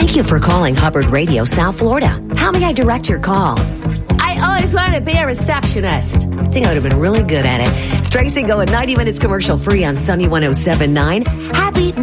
Thank you for calling Hubbard Radio, South Florida. How may I direct your call? I always wanted to be a receptionist. I think I would have been really good at it. It's Tracy going 90 minutes commercial free on Sunny 107.9. Happy